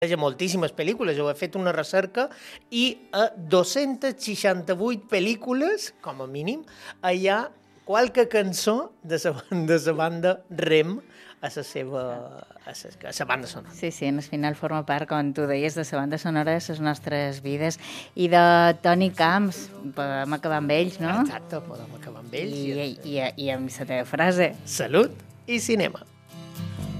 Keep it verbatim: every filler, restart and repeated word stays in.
a moltíssimes pel·lícules, jo he fet una recerca i a dos-centes seixanta-vuit pel·lícules, com a mínim, hi ha qualque cançó de la, de la banda Rem a la seva a la, a la banda sonora. Sí, sí, al final forma part, com tu deies, de la banda sonora de les nostres vides. I de Toni Camps, podem acabar amb ells, no? Exacte, podem acabar amb ells. I, i, i, i amb la teva frase. Salut i cinema.